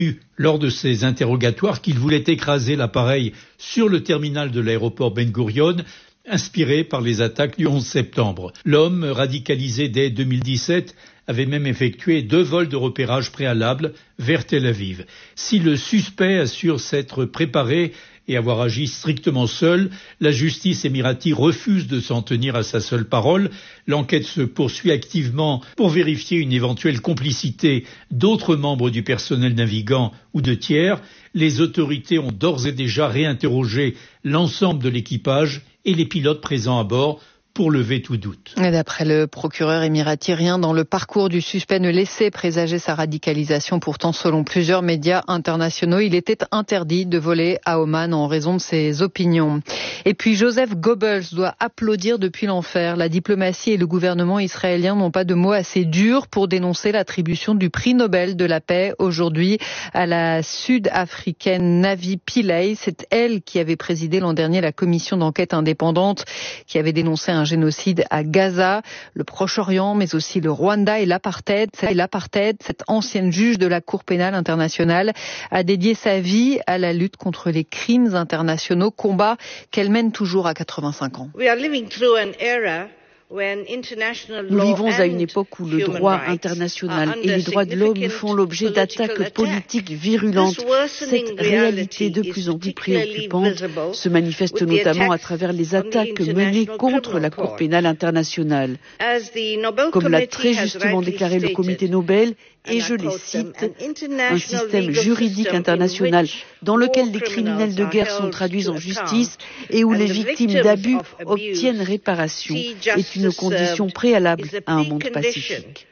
lors de ses interrogatoires qu'il voulait écraser l'appareil sur le terminal de l'aéroport Ben Gurion, inspiré par les attaques du 11 septembre. L'homme, radicalisé dès 2017, avait même effectué 2 vols de repérage préalables vers Tel Aviv. Si le suspect assure s'être préparé et avoir agi strictement seul, la justice émirati refuse de s'en tenir à sa seule parole. L'enquête se poursuit activement pour vérifier une éventuelle complicité d'autres membres du personnel navigant ou de tiers. Les autorités ont d'ores et déjà réinterrogé l'ensemble de l'équipage et les pilotes présents à bord pour lever tout doute. Et d'après le procureur émirati, rien dans le parcours du suspect ne laissait présager sa radicalisation. Pourtant, selon plusieurs médias internationaux, il était interdit de voler à Oman en raison de ses opinions. Et puis Joseph Goebbels doit applaudir depuis l'enfer. La diplomatie et le gouvernement israélien n'ont pas de mots assez durs pour dénoncer l'attribution du prix Nobel de la paix aujourd'hui à la sud-africaine Navi Pillay. C'est elle qui avait présidé l'an dernier la commission d'enquête indépendante qui avait dénoncé un génocide à Gaza, le Proche-Orient, mais aussi le Rwanda et l'apartheid. Cette ancienne juge de la Cour pénale internationale a dédié sa vie à la lutte contre les crimes internationaux, combat qu'elle mène toujours à 85 ans. Nous vivons à une époque où le droit international et les droits de l'homme font l'objet d'attaques politiques virulentes. Cette réalité de plus en plus préoccupante se manifeste notamment à travers les attaques menées contre la Cour pénale internationale. Comme l'a très justement déclaré le comité Nobel, et je les cite, un système juridique international dans lequel les criminels de guerre sont traduits en justice et où les victimes d'abus obtiennent réparation est une condition préalable à un monde pacifique.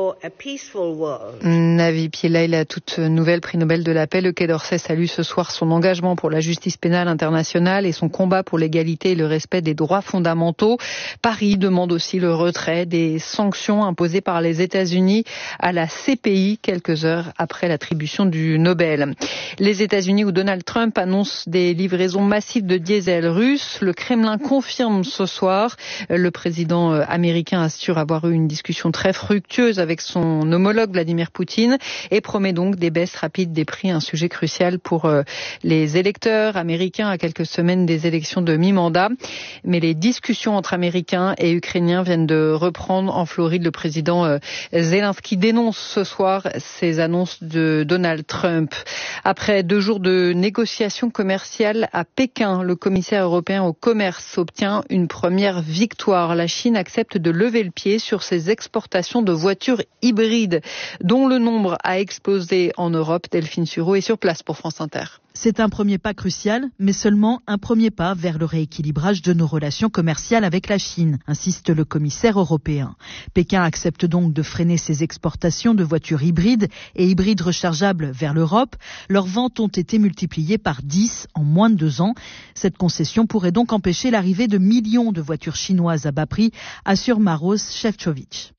Navi Pillay, la toute nouvelle prix Nobel de la paix. Le Quai d'Orsay salue ce soir son engagement pour la justice pénale internationale et son combat pour l'égalité et le respect des droits fondamentaux. Paris demande aussi le retrait des sanctions imposées par les États-Unis à la CPI quelques heures après l'attribution du Nobel. Les États-Unis où Donald Trump annonce des livraisons massives de diesel russe. Le Kremlin confirme ce soir. Le président américain assure avoir eu une discussion très fructueuse avec son homologue Vladimir Poutine et promet donc des baisses rapides des prix, un sujet crucial pour les électeurs américains à quelques semaines des élections de mi-mandat. Mais les discussions entre Américains et Ukrainiens viennent de reprendre en Floride. Le président Zelensky dénonce ce soir ces annonces de Donald Trump. Après 2 jours de négociations commerciales à Pékin, le commissaire européen au commerce obtient une première victoire. La Chine accepte de lever le pied sur ses exportations de voitures hybrides, dont le nombre a explosé en Europe. Delphine Sureau est sur place pour France Inter. C'est un premier pas crucial, mais seulement un premier pas vers le rééquilibrage de nos relations commerciales avec la Chine, insiste le commissaire européen. Pékin accepte donc de freiner ses exportations de voitures hybrides et hybrides rechargeables vers l'Europe. Leurs ventes ont été multipliées par 10 en moins de 2 ans. Cette concession pourrait donc empêcher l'arrivée de millions de voitures chinoises à bas prix, assure Maros Šefčovič.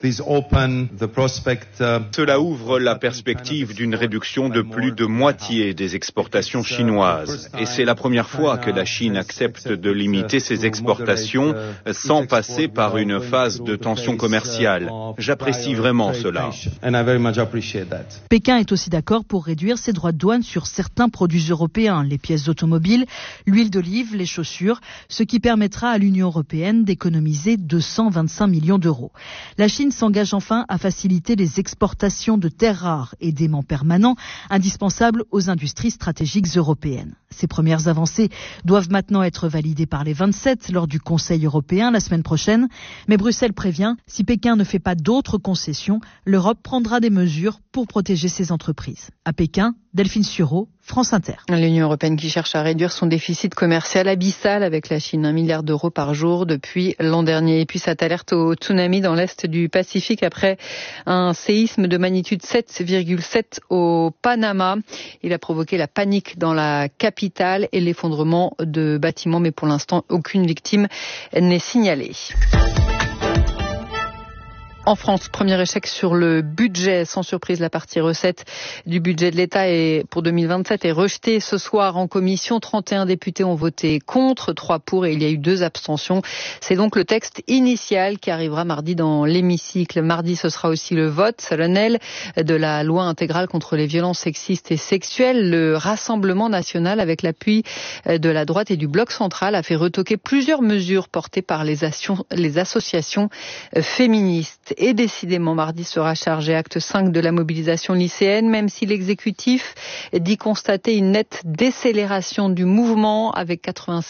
Cela ouvre la perspective d'une réduction de plus de moitié des exportations chinoises. Et c'est la première fois que la Chine accepte de limiter ses exportations sans passer par une phase de tension commerciale. J'apprécie vraiment cela. Pékin est aussi d'accord pour réduire ses droits de douane sur certains produits européens, les pièces automobiles, l'huile d'olive, les chaussures, ce qui permettra à l'Union européenne d'économiser 225 millions d'euros. La Chine s'engage enfin à faciliter les exportations de terres rares et d'aimants permanents indispensables aux industries stratégiques européennes. Ces premières avancées doivent maintenant être validées par les 27 lors du Conseil européen la semaine prochaine. Mais Bruxelles prévient, si Pékin ne fait pas d'autres concessions, l'Europe prendra des mesures pour protéger ses entreprises. À Pékin, Delphine Sureau, France Inter. L'Union européenne qui cherche à réduire son déficit commercial abyssal avec la Chine, 1 milliard d'euros par jour depuis l'an dernier. Et puis cette alerte au tsunami dans l'est du Pacifique après un séisme de magnitude 7,7 au Panama. Il a provoqué la panique dans la capitale et l'effondrement de bâtiments, mais pour l'instant, aucune victime n'est signalée. En France, premier échec sur le budget. Sans surprise, la partie recette du budget de l'État pour 2027 est rejetée ce soir en commission. 31 députés ont voté contre, 3 pour et il y a eu 2 abstentions. C'est donc le texte initial qui arrivera mardi dans l'hémicycle. Mardi, ce sera aussi le vote solennel de la loi intégrale contre les violences sexistes et sexuelles. Le Rassemblement national, avec l'appui de la droite et du bloc central, a fait retoquer plusieurs mesures portées par les associations féministes. Et décidément, mardi sera chargé acte 5 de la mobilisation lycéenne, même si l'exécutif dit constater une nette décélération du mouvement avec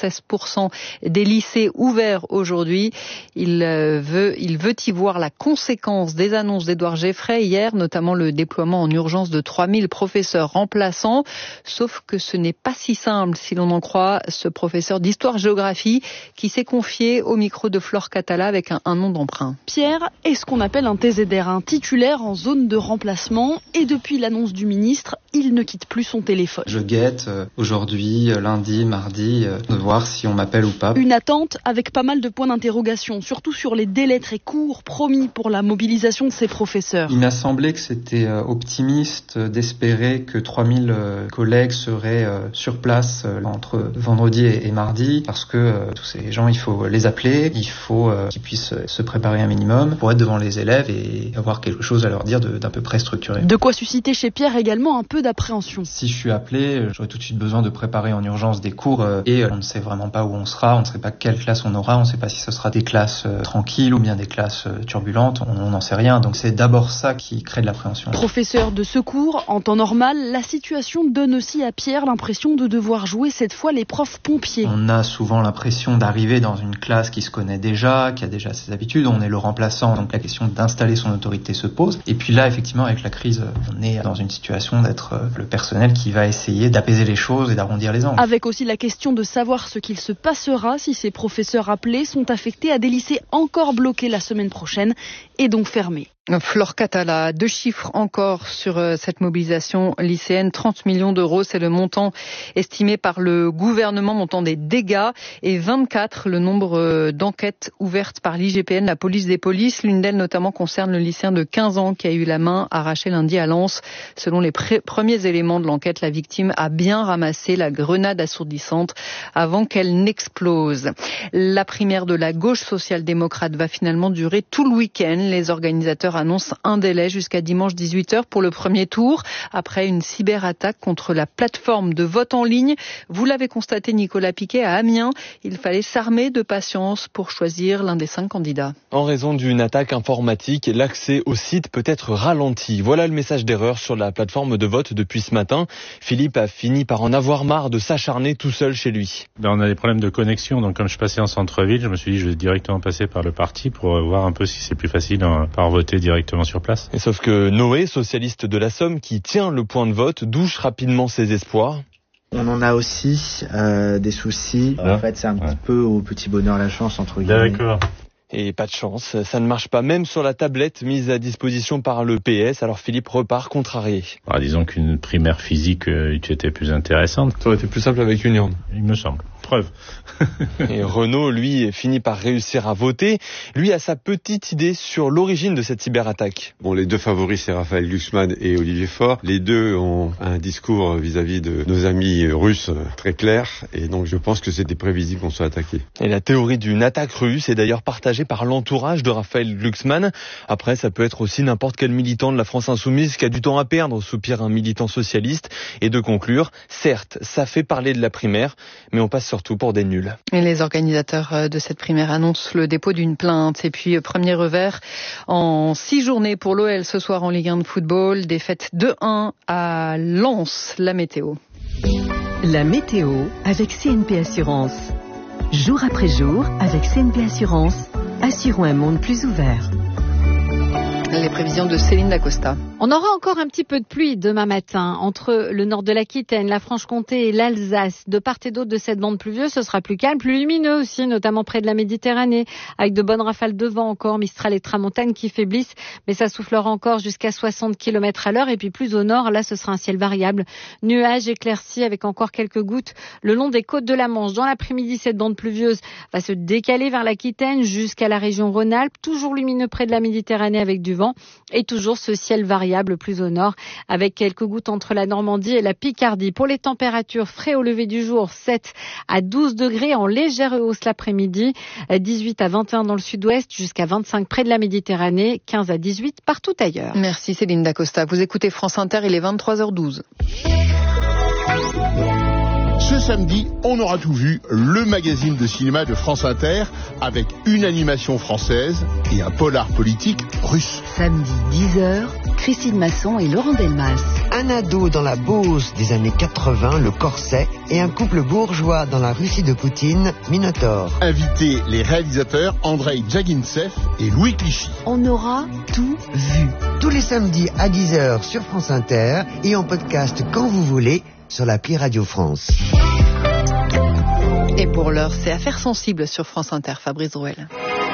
96% des lycées ouverts aujourd'hui. Il veut y voir la conséquence des annonces d'Édouard Geffray hier, notamment le déploiement en urgence de 3000 professeurs remplaçants. Sauf que ce n'est pas si simple, si l'on en croit ce professeur d'histoire-géographie qui s'est confié au micro de Flore Catala avec un nom d'emprunt. Pierre, est-ce qu'on appelle un TZR, un titulaire en zone de remplacement, et depuis l'annonce du ministre, il ne quitte plus son téléphone. Je guette aujourd'hui, lundi, mardi, de voir si on m'appelle ou pas. Une attente avec pas mal de points d'interrogation, surtout sur les délais très courts promis pour la mobilisation de ces professeurs. Il m'a semblé que c'était optimiste d'espérer que 3000 collègues seraient sur place entre vendredi et mardi, parce que tous ces gens, il faut les appeler, il faut qu'ils puissent se préparer un minimum pour être devant les élèves et avoir quelque chose à leur dire d'à peu près structuré. De quoi susciter chez Pierre également un peu d'appréhension. Si je suis appelé, j'aurais tout de suite besoin de préparer en urgence des cours et on ne sait vraiment pas où on sera, on ne sait pas quelle classe on aura, on ne sait pas si ce sera des classes tranquilles ou bien des classes turbulentes, on n'en sait rien. Donc c'est d'abord ça qui crée de l'appréhension. Professeur de secours, en temps normal, la situation donne aussi à Pierre l'impression de devoir jouer cette fois les profs pompiers. On a souvent l'impression d'arriver dans une classe qui se connaît déjà, qui a déjà ses habitudes, on est le remplaçant, donc la question d'installer son autorité se pose. Et puis là, effectivement, avec la crise, on est dans une situation d'être le personnel qui va essayer d'apaiser les choses et d'arrondir les angles. Avec aussi la question de savoir ce qu'il se passera si ces professeurs appelés sont affectés à des lycées encore bloqués la semaine prochaine et donc fermés. Flore Catala, 2 chiffres encore sur cette mobilisation lycéenne. 30 millions d'euros, c'est le montant estimé par le gouvernement, montant des dégâts, et 24 le nombre d'enquêtes ouvertes par l'IGPN, la police des polices. L'une d'elles notamment concerne le lycéen de 15 ans qui a eu la main arrachée lundi à Lens. Selon les premiers éléments de l'enquête, la victime a bien ramassé la grenade assourdissante avant qu'elle n'explose. La primaire de la gauche social-démocrate va finalement durer tout le week-end. Les organisateurs annonce un délai jusqu'à dimanche 18h pour le premier tour, après une cyberattaque contre la plateforme de vote en ligne. Vous l'avez constaté, Nicolas Piquet, à Amiens, il fallait s'armer de patience pour choisir l'un des 5 candidats. En raison d'une attaque informatique, l'accès au site peut être ralenti. Voilà le message d'erreur sur la plateforme de vote depuis ce matin. Philippe a fini par en avoir marre de s'acharner tout seul chez lui. On a des problèmes de connexion, donc comme je passais en centre-ville, je me suis dit je vais directement passer par le parti pour voir un peu si c'est plus facile par voter directement sur place. Et sauf que Noé, socialiste de la Somme, qui tient le point de vote, douche rapidement ses espoirs. On en a aussi des soucis. En fait, c'est un petit peu au petit bonheur la chance, entre guillemets. D'accord. Et pas de chance, ça ne marche pas même sur la tablette mise à disposition par le PS, alors Philippe repart contrarié. Disons qu'une primaire physique était plus intéressante. Ça aurait été plus simple avec une urne. Il me semble. Preuve. Et Renaud, lui, finit par réussir à voter. Lui a sa petite idée sur l'origine de cette cyberattaque. Bon, les 2 favoris, c'est Raphaël Glucksmann et Olivier Faure. Les 2 ont un discours vis-à-vis de nos amis russes très clair. Et donc, je pense que c'était prévisible qu'on soit attaqué. Et la théorie d'une attaque russe est d'ailleurs partagée par l'entourage de Raphaël Glucksmann. Après, ça peut être aussi n'importe quel militant de la France insoumise qui a du temps à perdre, soupire un militant socialiste. Et de conclure, certes, ça fait parler de la primaire, mais on passe surtout pour des nuls. Et les organisateurs de cette primaire annoncent le dépôt d'une plainte. Et puis, premier revers en 6 journées pour l'OL ce soir en Ligue 1 de football. Défaite 2-1 à Lens. La météo. La météo avec CNP Assurance. Jour après jour, avec CNP Assurance, assurons un monde plus ouvert. Les prévisions de Céline Dacosta. On aura encore un petit peu de pluie demain matin entre le nord de l'Aquitaine, la Franche-Comté et l'Alsace. De part et d'autre de cette bande pluvieuse, ce sera plus calme, plus lumineux aussi, notamment près de la Méditerranée, avec de bonnes rafales de vent encore, Mistral et Tramontane qui faiblissent, mais ça soufflera encore jusqu'à 60 km à l'heure. Et puis plus au nord, là ce sera un ciel variable, nuages éclaircis avec encore quelques gouttes le long des côtes de la Manche. Dans l'après-midi, cette bande pluvieuse va se décaler vers l'Aquitaine jusqu'à la région Rhône-Alpes, toujours lumineux près de la Méditerranée avec du vent et toujours ce ciel variable plus au nord avec quelques gouttes entre la Normandie et la Picardie. Pour les températures, frais au lever du jour, 7 à 12 degrés en légère hausse l'après-midi, 18 à 21 dans le sud-ouest, jusqu'à 25 près de la Méditerranée, 15 à 18 partout ailleurs. Merci Céline Dacosta. Vous écoutez France Inter, il est 23h12. Ce samedi, on aura tout vu, le magazine de cinéma de France Inter, avec une animation française et un polar politique russe. Samedi 10h, Christine Masson et Laurent Delmas. Un ado dans la Beauce des années 80, le Corset, et un couple bourgeois dans la Russie de Poutine, Minotaur. Invitez les réalisateurs Andrei Djagintsev et Louis Clichy. On aura tout vu. Tous les samedis à 10h sur France Inter et en podcast quand vous voulez sur l'appli Radio France. Et pour l'heure, c'est Affaires sensibles sur France Inter. Fabrice Drouel.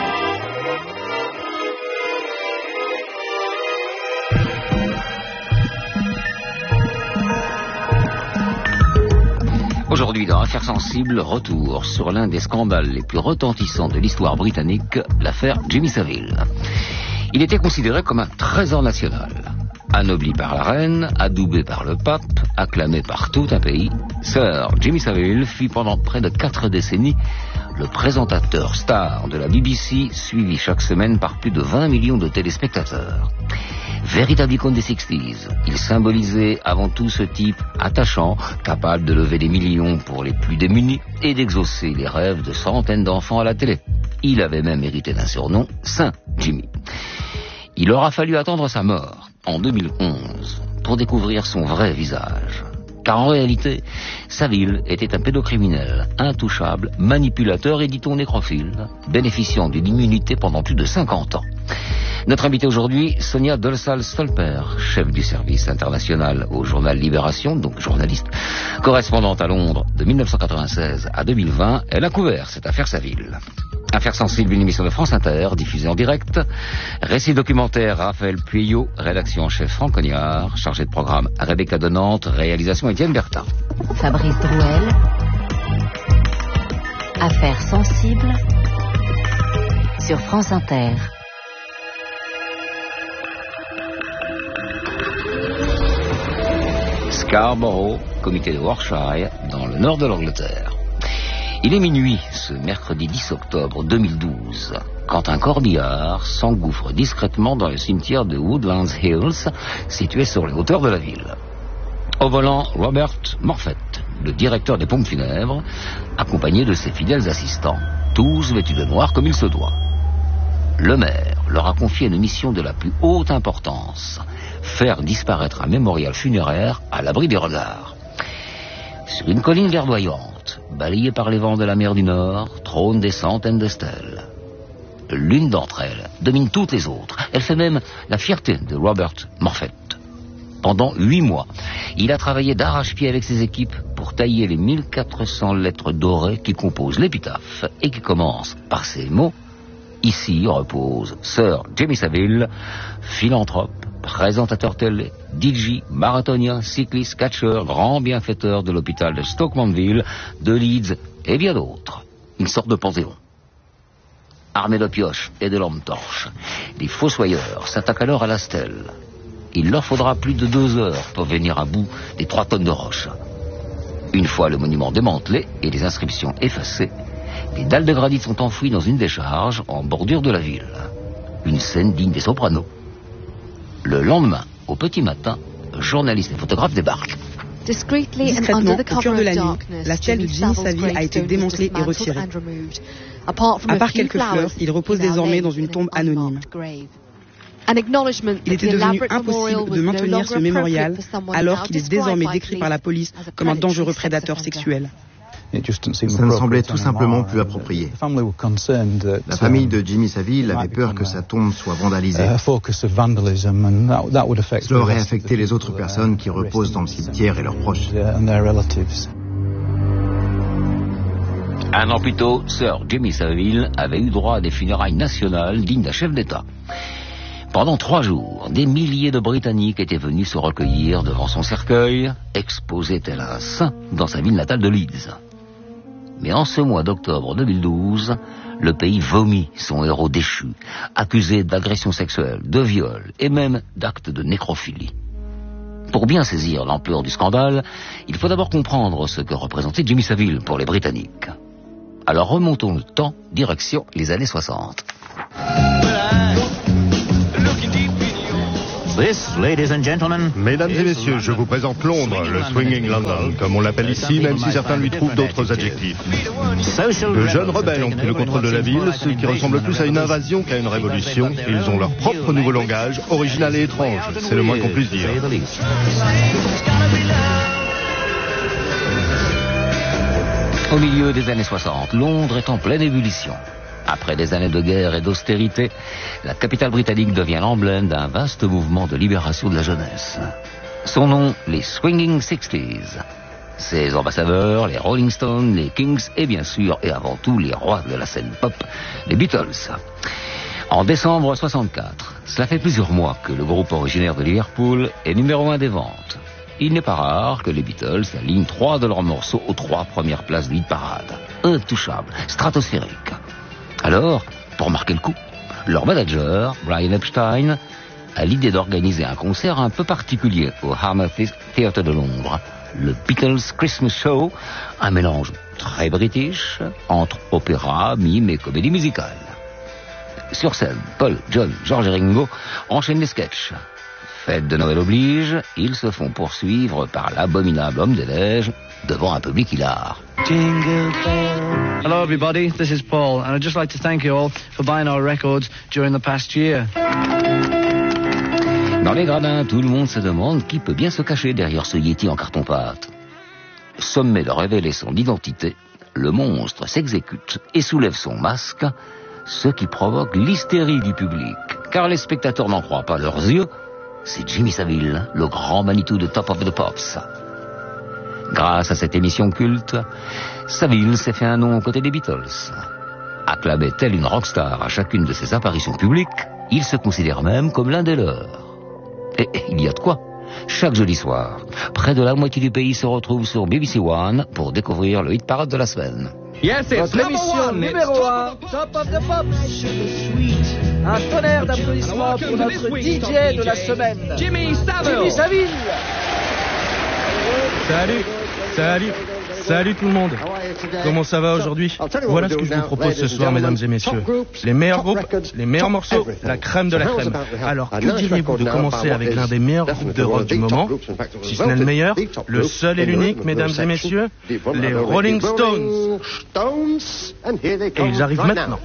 Aujourd'hui, dans Affaires sensibles, retour sur l'un des scandales les plus retentissants de l'histoire britannique, l'affaire Jimmy Savile. Il était considéré comme un trésor national. Anobli par la reine, adoubé par le pape, acclamé par tout un pays, Sir Jimmy Savile fut pendant près de 4 décennies le présentateur star de la BBC, suivi chaque semaine par plus de 20 millions de téléspectateurs. Véritable icône des 60s, il symbolisait avant tout ce type attachant, capable de lever des millions pour les plus démunis et d'exaucer les rêves de centaines d'enfants à la télé. Il avait même hérité d'un surnom, Saint Jimmy. Il aura fallu attendre sa mort, en 2011, pour découvrir son vrai visage. Car en réalité, Savile était un pédocriminel, intouchable, manipulateur et dit-on nécrophile, bénéficiant d'une immunité pendant plus de 50 ans. Notre invitée aujourd'hui, Sonia Dolsal-Stolper, chef du service international au journal Libération, donc journaliste, correspondante à Londres de 1996 à 2020, elle a couvert cette affaire Savile. Affaires sensibles, une émission de France Inter, diffusée en direct. Récit documentaire, Raphaël Pueyo, rédaction en chef Franck Cognard, chargé de programme Rebecca de Nantes, réalisation Étienne Bertin. Fabrice Drouel. Affaires sensibles sur France Inter. Scarborough, comité de Warwickshire, dans le nord de l'Angleterre. Il est minuit, ce mercredi 10 octobre 2012, quand un corbillard s'engouffre discrètement dans le cimetière de Woodlands Hills, situé sur les hauteurs de la ville. Au volant, Robert Morfett, le directeur des pompes funèbres, accompagné de ses fidèles assistants, tous vêtus de noir comme il se doit. Le maire leur a confié une mission de la plus haute importance, faire disparaître un mémorial funéraire à l'abri des regards. Sur une colline verdoyante, balayée par les vents de la mer du Nord, trônent des centaines de stèles. L'une d'entre elles domine toutes les autres. Elle fait même la fierté de Robert Morfett. Pendant 8 mois, il a travaillé d'arrache-pied avec ses équipes pour tailler les 1400 lettres dorées qui composent l'épitaphe et qui commencent par ces mots. Ici repose Sir Jimmy Savile, philanthrope, présentateur télé, DJ, marathonien, cycliste, catcheur, grand bienfaiteur de l'hôpital de Stoke Mandeville, de Leeds et bien d'autres. Une sorte de panthéon. Armés de pioches et de lampes torches, les fossoyeurs s'attaquent alors à la stèle. Il leur faudra plus de 2 heures pour venir à bout des 3 tonnes de roches. Une fois le monument démantelé et les inscriptions effacées, les dalles de granit sont enfouies dans une décharge en bordure de la ville. Une scène digne des Sopranos. Le lendemain, au petit matin, journalistes et photographes débarquent. Discrètement, au cœur de la nuit, la stèle de Jimmy Savile a été démantelée et retirée. À part quelques fleurs, il repose désormais dans une tombe anonyme. Il était devenu impossible de maintenir ce mémorial alors qu'il est désormais décrit par la police comme un dangereux prédateur sexuel. Ça me semblait tout simplement plus approprié. La famille de Jimmy Savile avait peur que sa tombe soit vandalisée. Cela aurait affecté les autres personnes qui reposent dans le cimetière et leurs proches. Un an plus tôt, Sir Jimmy Savile avait eu droit à des funérailles nationales dignes d'un chef d'État. Pendant 3 jours, des milliers de Britanniques étaient venus se recueillir devant son cercueil, exposé tel un saint dans sa ville natale de Leeds. Mais en ce mois d'octobre 2012, le pays vomit son héros déchu, accusé d'agression sexuelle, de viol et même d'actes de nécrophilie. Pour bien saisir l'ampleur du scandale, il faut d'abord comprendre ce que représentait Jimmy Savile pour les Britanniques. Alors remontons le temps, direction les années 60. Mesdames et messieurs, je vous présente Londres, le Swinging London, comme on l'appelle ici, même si certains lui trouvent d'autres adjectifs. De jeunes rebelles ont pris le contrôle de la ville, ce qui ressemble plus à une invasion qu'à une révolution. Ils ont leur propre nouveau langage, original et étrange, c'est le moins qu'on puisse dire. Au milieu des années 60, Londres est en pleine ébullition. Après des années de guerre et d'austérité, la capitale britannique devient l'emblème d'un vaste mouvement de libération de la jeunesse. Son nom, les Swinging Sixties. Ses ambassadeurs, les Rolling Stones, les Kings et bien sûr, et avant tout, les rois de la scène pop, les Beatles. En décembre 64, cela fait plusieurs mois que le groupe originaire de Liverpool est numéro 1 des ventes. Il n'est pas rare que les Beatles alignent 3 de leurs morceaux aux 3 premières places de hit parade. Intouchables, stratosphériques. Alors, pour marquer le coup, leur manager, Brian Epstein, a l'idée d'organiser un concert un peu particulier au Hammersmith Theatre de Londres, le Beatles Christmas Show, un mélange très british entre opéra, mime et comédie musicale. Sur scène, Paul, John, George et Ringo enchaînent les sketchs. Fête de Noël oblige, ils se font poursuivre par l'abominable homme des neiges devant un public hilar. Hello everybody, this is Paul and I'd just like to thank you all for buying our records during the past year. Dans les gradins, tout le monde se demande qui peut bien se cacher derrière ce Yeti en carton-pâte. Sommé de révéler son identité, le monstre s'exécute et soulève son masque, ce qui provoque l'hystérie du public, car les spectateurs n'en croient pas leurs yeux. C'est Jimmy Savile, le grand Manitou de Top of the Pops. Grâce à cette émission culte, Savile s'est fait un nom aux côtés des Beatles. Acclamé tel une rockstar à chacune de ses apparitions publiques, il se considère même comme l'un des leurs. Et il y a de quoi. Chaque jeudi soir, près de la moitié du pays se retrouve sur BBC One pour découvrir le hit parade de la semaine. Votre émission numéro 1, Top of the Pops. Un tonnerre d'applaudissements pour notre DJ de la semaine, Jimmy Savile. Salut tout le monde. Comment ça va aujourd'hui? Voilà ce que je vous propose ce soir, mesdames et messieurs. Les meilleurs groupes, les meilleurs morceaux, la crème de la crème. Alors, que diriez-vous de commencer avec l'un des meilleurs groupes de rock du moment? Si ce n'est le meilleur, le seul et l'unique, mesdames et messieurs, les Rolling Stones. Et ils arrivent maintenant.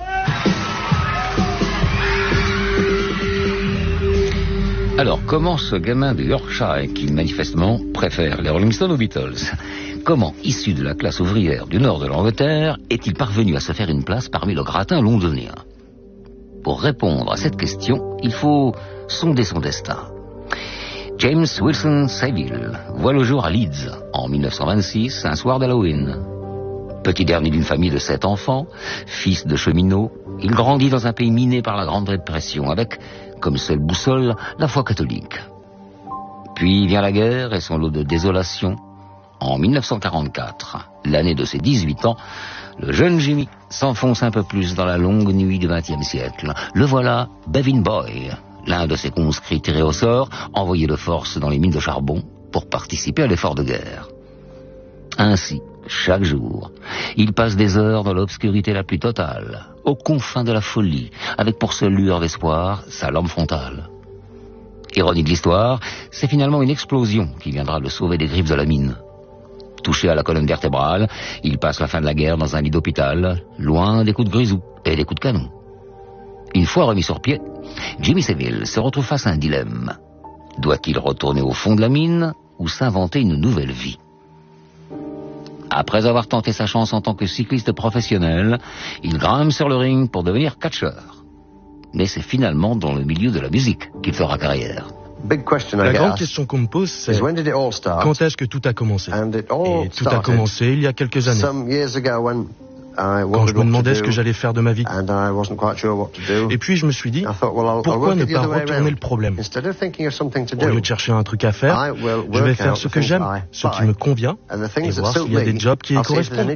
Alors, comment ce gamin de Yorkshire, qui manifestement préfère les Rolling Stones aux Beatles, comment, issu de la classe ouvrière du nord de l'Angleterre, est-il parvenu à se faire une place parmi le gratin londonien? Pour répondre à cette question, il faut sonder son destin. James Wilson Savile voit le jour à Leeds, en 1926, un soir d'Halloween. Petit dernier d'une famille de 7 enfants, fils de cheminot, il grandit dans un pays miné par la Grande Dépression, avec, comme seule boussole, la foi catholique. Puis vient la guerre et son lot de désolation. En 1944, l'année de ses 18 ans, le jeune Jimmy s'enfonce un peu plus dans la longue nuit du XXe siècle. Le voilà, Bevin Boy, l'un de ses conscrits tirés au sort, envoyé de force dans les mines de charbon pour participer à l'effort de guerre. Ainsi, chaque jour, il passe des heures dans l'obscurité la plus totale, aux confins de la folie, avec pour seule lueur d'espoir sa lampe frontale. Ironie de l'histoire, c'est finalement une explosion qui viendra le sauver des griffes de la mine. Touché à la colonne vertébrale, il passe la fin de la guerre dans un lit d'hôpital, loin des coups de grisou et des coups de canon. Une fois remis sur pied, Jimmy Savile se retrouve face à un dilemme. Doit-il retourner au fond de la mine ou s'inventer une nouvelle vie? Après avoir tenté sa chance en tant que cycliste professionnel, il grimpe sur le ring pour devenir catcheur. Mais c'est finalement dans le milieu de la musique qu'il fera carrière. La grande question qu'on me pose, c'est quand est-ce que tout a commencé? Et tout a commencé il y a quelques années. Quand je me demandais ce que j'allais faire de ma vie. Et puis je me suis dit, pourquoi ne pas retourner le problème? Au lieu de chercher un truc à faire, je vais faire ce que j'aime, ce qui me convient, et voir s'il y a des jobs qui y correspondent.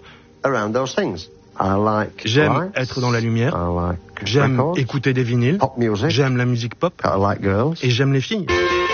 J'aime être dans la lumière, j'aime écouter des vinyles, j'aime la musique pop, et j'aime les filles.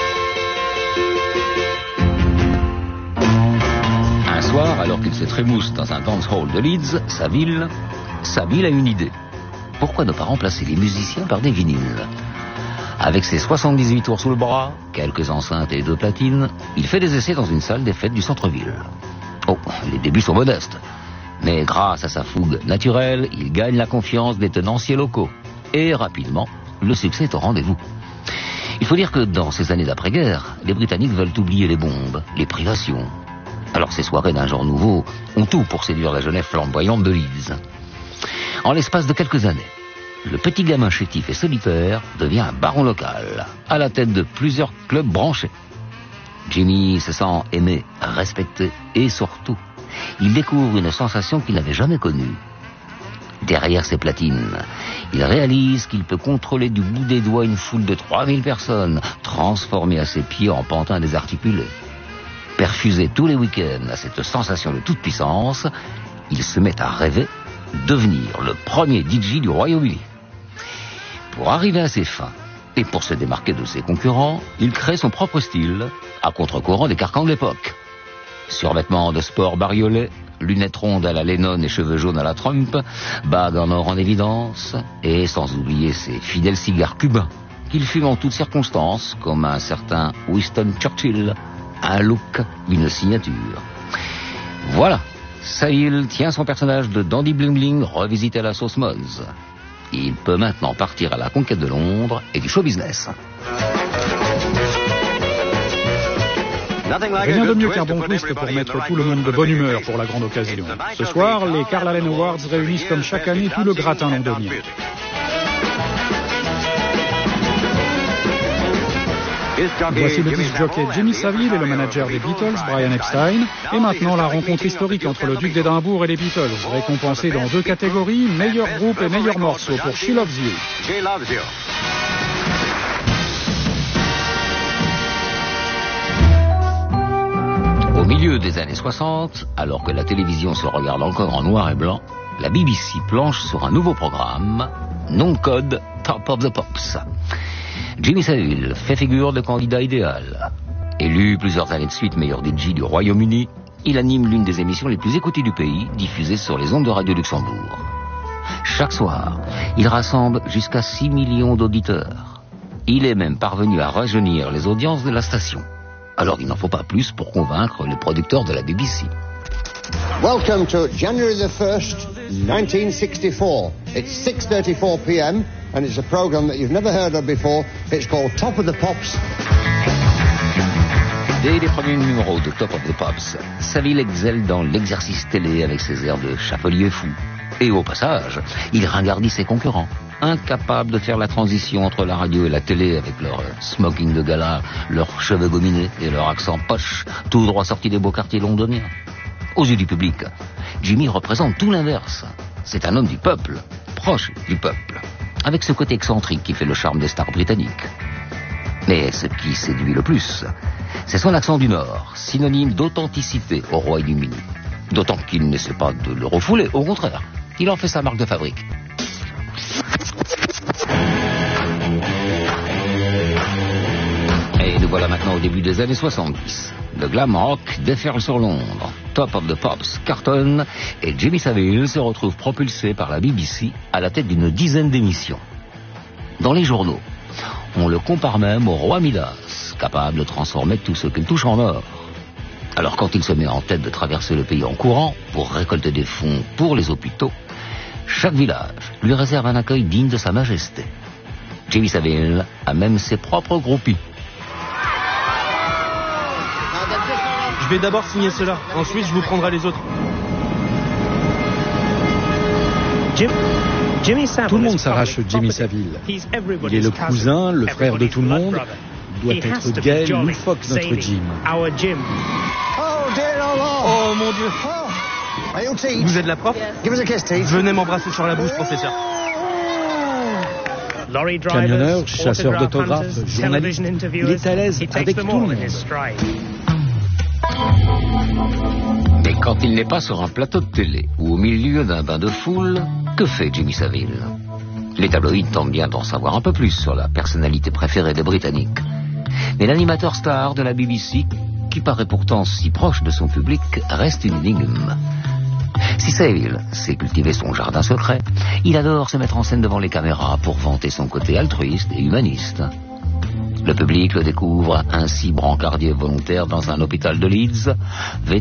Un soir, alors qu'il se trémousse dans un dance hall de Leeds, sa ville a une idée. Pourquoi ne pas remplacer les musiciens par des vinyles? Avec ses 78 tours sous le bras, quelques enceintes et 2 platines, il fait des essais dans une salle des fêtes du centre-ville. Oh, les débuts sont modestes. Mais grâce à sa fougue naturelle, il gagne la confiance des tenanciers locaux. Et rapidement, le succès est au rendez-vous. Il faut dire que dans ces années d'après-guerre, les Britanniques veulent oublier les bombes, les privations. Alors ces soirées d'un genre nouveau ont tout pour séduire la jeunesse flamboyante de Leeds. En l'espace de quelques années, le petit gamin chétif et solitaire devient un baron local, à la tête de plusieurs clubs branchés. Jimmy se sent aimé, respecté et surtout, il découvre une sensation qu'il n'avait jamais connue. Derrière ses platines, il réalise qu'il peut contrôler du bout des doigts une foule de 3000 personnes, transformer à ses pieds en pantins désarticulés. Perfusé tous les week-ends à cette sensation de toute puissance, il se met à rêver devenir le premier DJ du Royaume-Uni. Pour arriver à ses fins, et pour se démarquer de ses concurrents, il crée son propre style, à contre-courant des carcans de l'époque. Survêtements de sport bariolés, lunettes rondes à la Lennon et cheveux jaunes à la Trump, bagues en or en évidence, et sans oublier ses fidèles cigares cubains, qu'il fume en toutes circonstances, comme un certain Winston Churchill, un look, une signature. Voilà, Saville tient son personnage de dandy bling bling revisité à la sauce Moz. Il peut maintenant partir à la conquête de Londres et du show business. Rien de mieux qu'un bon twist pour mettre tout le monde de bonne humeur pour la grande occasion. Ce soir, les Carl Allen Awards réunissent comme chaque année tout le gratin londonien. Voici le disc jockey Jimmy Savile et le manager des Beatles, Brian Epstein. Et maintenant, la rencontre historique entre le duc d'Édimbourg et les Beatles, récompensés dans 2 catégories, meilleur groupe et meilleur morceau pour She Loves You. She Loves You. Au milieu des années 60, alors que la télévision se regarde encore en noir et blanc, la BBC planche sur un nouveau programme, nom de code Top of the Pops. Jimmy Savile fait figure de candidat idéal. Élu plusieurs années de suite meilleur DJ du Royaume-Uni, il anime l'une des émissions les plus écoutées du pays, diffusée sur les ondes de Radio Luxembourg. Chaque soir, il rassemble jusqu'à 6 millions d'auditeurs. Il est même parvenu à rajeunir les audiences de la station. Alors il n'en faut pas plus pour convaincre les producteurs de la BBC. Welcome to January the 1st, 1964. It's 6:34 p.m. and it's a program that you've never heard of before. It's called Top of the Pops. Dès les premiers numéros de Top of the Pops, Saville excelle dans l'exercice télé avec ses airs de chapelier fou. Et au passage, il ringardit ses concurrents, incapables de faire la transition entre la radio et la télé avec leur smoking de gala, leurs cheveux gominés et leur accent poche, tout droit sorti des beaux quartiers londoniens. Aux yeux du public, Jimmy représente tout l'inverse. C'est un homme du peuple, proche du peuple, avec ce côté excentrique qui fait le charme des stars britanniques. Mais ce qui séduit le plus, c'est son accent du Nord, synonyme d'authenticité au Royaume-Uni. D'autant qu'il n'essaie pas de le refouler, au contraire, il en fait sa marque de fabrique. Et nous voilà maintenant au début des années 70. Le glam rock déferle sur Londres. Top of the Pops cartonne et Jimmy Savile se retrouve propulsé par la BBC à la tête d'une dizaine d'émissions. Dans les journaux, on le compare même au roi Midas, capable de transformer tout ce qu'il touche en or. Alors quand il se met en tête de traverser le pays en courant pour récolter des fonds pour les hôpitaux, chaque village lui réserve un accueil digne de sa majesté. Jimmy Savile a même ses propres groupies. Je vais d'abord signer cela. Ensuite, je vous prendrai les autres. Tout le monde s'arrache Jimmy Savile. Il est le cousin, le frère de tout le monde. Il doit être gai, loufoque, notre Jim. Oh mon Dieu. Vous êtes la prof? Venez m'embrasser sur la bouche, professeur. Camionneur, chasseur d'autographes, journaliste, il est à l'aise avec tout le monde. Mais quand il n'est pas sur un plateau de télé ou au milieu d'un bain de foule, que fait Jimmy Savile? Les tabloïds tentent bien d'en savoir un peu plus sur la personnalité préférée des Britanniques. Mais l'animateur star de la BBC, qui paraît pourtant si proche de son public, reste une énigme. Si Savile sait cultiver son jardin secret, il adore se mettre en scène devant les caméras pour vanter son côté altruiste et humaniste. Le public le découvre ainsi brancardier volontaire dans un hôpital de Leeds,